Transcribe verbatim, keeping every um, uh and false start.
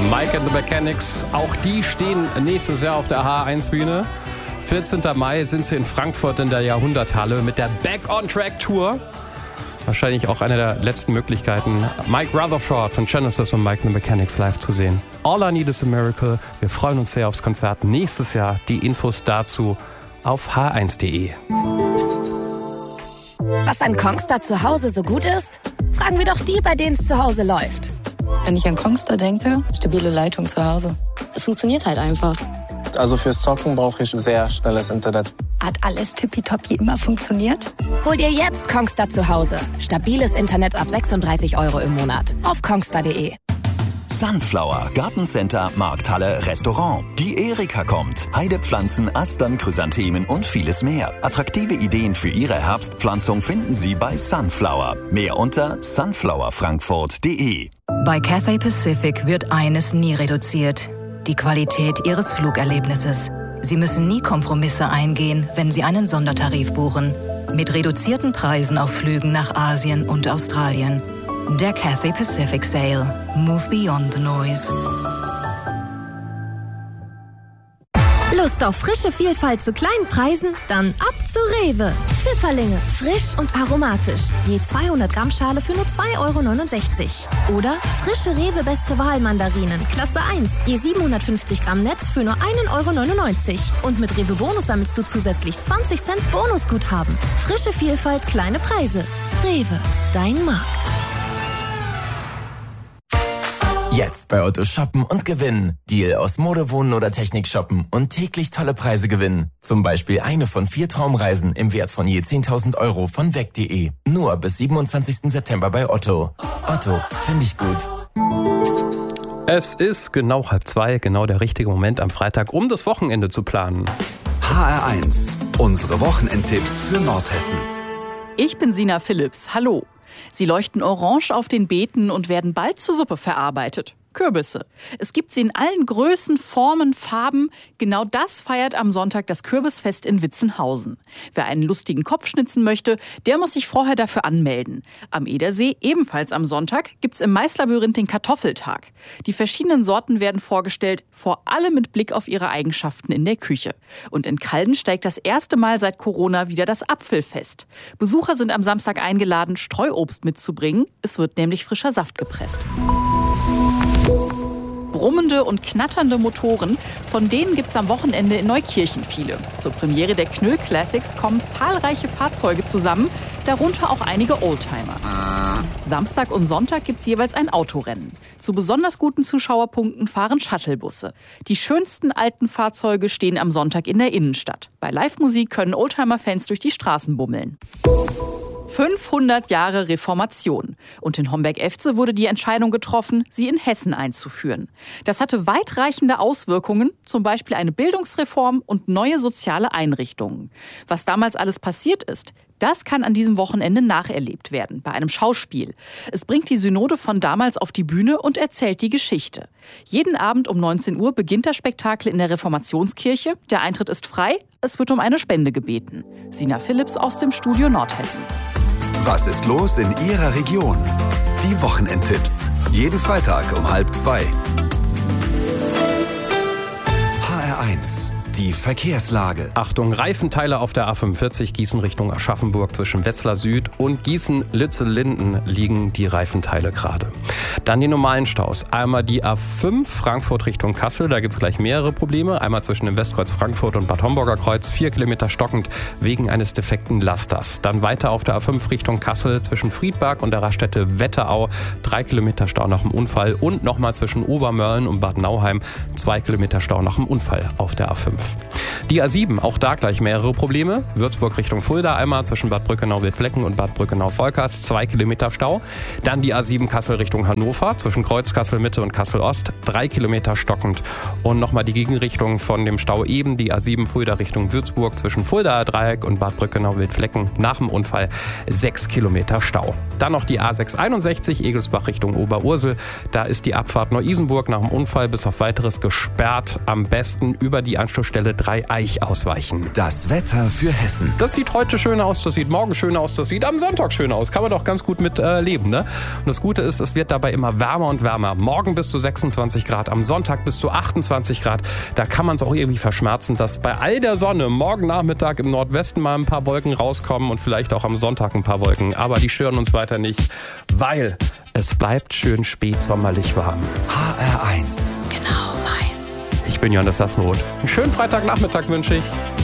Mike and the Mechanics, auch die stehen nächstes Jahr auf der H eins Bühne. vierzehnten Mai sind sie in Frankfurt in der Jahrhunderthalle mit der Back on Track Tour. Wahrscheinlich auch eine der letzten Möglichkeiten, Mike Rutherford von Genesis und Mike and the Mechanics live zu sehen. All I Need is a Miracle. Wir freuen uns sehr aufs Konzert nächstes Jahr. Die Infos dazu auf h eins punkt de. Was an Kongstar zu Hause so gut ist? Fragen wir doch die, bei denen es zu Hause läuft. Wenn ich an Kongstar denke, stabile Leitung zu Hause. Es funktioniert halt einfach. Also fürs Zocken brauche ich sehr schnelles Internet. Hat alles tippitoppi immer funktioniert? Hol dir jetzt Kongstar zu Hause. Stabiles Internet ab sechsunddreißig Euro im Monat. Auf kongstar punkt de. Sunflower, Gartencenter, Markthalle, Restaurant. Die Erika kommt. Heidepflanzen, Astern, Chrysanthemen und vieles mehr. Attraktive Ideen für Ihre Herbstpflanzung finden Sie bei Sunflower. Mehr unter sunflower frankfurt punkt de. Bei Cathay Pacific wird eines nie reduziert: die Qualität Ihres Flugerlebnisses. Sie müssen nie Kompromisse eingehen, wenn Sie einen Sondertarif buchen. Mit reduzierten Preisen auf Flügen nach Asien und Australien. Der Cathay Pacific Sale. Move beyond the noise. Lust auf frische Vielfalt zu kleinen Preisen? Dann ab zu Rewe. Pfifferlinge, frisch und aromatisch. Je zweihundert Gramm Schale für nur zwei Euro neunundsechzig. Oder frische Rewe Beste Wahl Mandarinen, Klasse eins. Je siebenhundertfünfzig Gramm Netz für nur einen Euro neunundneunzig. Und mit Rewe Bonus sammelst du zusätzlich zwanzig Cent Bonusguthaben. Frische Vielfalt, kleine Preise. Rewe, dein Markt. Jetzt bei Otto shoppen und gewinnen. Deal aus Mode, Wohnen oder Technik shoppen und täglich tolle Preise gewinnen. Zum Beispiel eine von vier Traumreisen im Wert von je zehntausend Euro von weg punkt de. Nur bis siebenundzwanzigsten September bei Otto. Otto, finde ich gut. Es ist genau halb zwei, genau der richtige Moment am Freitag, um das Wochenende zu planen. H R eins, unsere Wochenendtipps für Nordhessen. Ich bin Sina Phillips. Hallo. Sie leuchten orange auf den Beeten und werden bald zur Suppe verarbeitet. Kürbisse. Es gibt sie in allen Größen, Formen, Farben. Genau das feiert am Sonntag das Kürbisfest in Witzenhausen. Wer einen lustigen Kopf schnitzen möchte, der muss sich vorher dafür anmelden. Am Edersee, ebenfalls am Sonntag, gibt's im Maislabyrinth den Kartoffeltag. Die verschiedenen Sorten werden vorgestellt, vor allem mit Blick auf ihre Eigenschaften in der Küche. Und in Calden steigt das erste Mal seit Corona wieder das Apfelfest. Besucher sind am Samstag eingeladen, Streuobst mitzubringen. Es wird nämlich frischer Saft gepresst. Brummende und knatternde Motoren, von denen gibt es am Wochenende in Neukirchen viele. Zur Premiere der Knöll Classics kommen zahlreiche Fahrzeuge zusammen, darunter auch einige Oldtimer. Samstag und Sonntag gibt es jeweils ein Autorennen. Zu besonders guten Zuschauerpunkten fahren Shuttlebusse. Die schönsten alten Fahrzeuge stehen am Sonntag in der Innenstadt. Bei Live-Musik können Oldtimer-Fans durch die Straßen bummeln. fünfhundert Jahre Reformation. Und in Homberg-Efze wurde die Entscheidung getroffen, sie in Hessen einzuführen. Das hatte weitreichende Auswirkungen, zum Beispiel eine Bildungsreform und neue soziale Einrichtungen. Was damals alles passiert ist, das kann an diesem Wochenende nacherlebt werden, bei einem Schauspiel. Es bringt die Synode von damals auf die Bühne und erzählt die Geschichte. Jeden Abend um neunzehn Uhr beginnt das Spektakel in der Reformationskirche. Der Eintritt ist frei, es wird um eine Spende gebeten. Sina Phillips aus dem Studio Nordhessen. Was ist los in Ihrer Region? Die Wochenendtipps. Jeden Freitag um halb zwei. H R eins. Die Verkehrslage. Achtung, Reifenteile auf der A fünfundvierzig Gießen Richtung Aschaffenburg. Zwischen Wetzlar Süd und Gießen-Litze-Linden liegen die Reifenteile gerade. Dann die normalen Staus. Einmal die A fünf Frankfurt Richtung Kassel. Da gibt es gleich mehrere Probleme. Einmal zwischen dem Westkreuz Frankfurt und Bad Homburger Kreuz. Vier Kilometer stockend wegen eines defekten Lasters. Dann weiter auf der A fünf Richtung Kassel zwischen Friedberg und der Raststätte Wetterau. Drei Kilometer Stau nach dem Unfall. Und nochmal zwischen Obermörlen und Bad Nauheim. Zwei Kilometer Stau nach dem Unfall auf der A fünf. Die A sieben, auch da gleich mehrere Probleme. Würzburg Richtung Fulda, einmal zwischen Bad Brückenau-Wildflecken und Bad Brückenau-Volkers, zwei Kilometer Stau. Dann die A sieben Kassel Richtung Hannover, zwischen Kreuz Kassel Mitte und Kassel Ost, drei Kilometer stockend. Und nochmal die Gegenrichtung von dem Stau eben, die A sieben Fulda Richtung Würzburg, zwischen Fuldaer Dreieck und Bad Brückenau-Wildflecken, nach dem Unfall sechs Kilometer Stau. Dann noch die A sechshunderteinundsechzig, Egelsbach Richtung Oberursel. Da ist die Abfahrt Neu-Isenburg nach dem Unfall bis auf weiteres gesperrt. Am besten über die Anschlussstelle Stelle Dreieich ausweichen. Das Wetter für Hessen. Das sieht heute schön aus, das sieht morgen schön aus, das sieht am Sonntag schön aus. Kann man doch ganz gut mit äh, leben, ne? Und das Gute ist, es wird dabei immer wärmer und wärmer. Morgen bis zu sechsundzwanzig Grad, am Sonntag bis zu achtundzwanzig Grad. Da kann man es auch irgendwie verschmerzen, dass bei all der Sonne morgen Nachmittag im Nordwesten mal ein paar Wolken rauskommen und vielleicht auch am Sonntag ein paar Wolken. Aber die stören uns weiter nicht, weil es bleibt schön spätsommerlich warm. H R eins. Genau meins. Ich bin Johannes Sassenroth. Einen schönen Freitagnachmittag wünsche ich.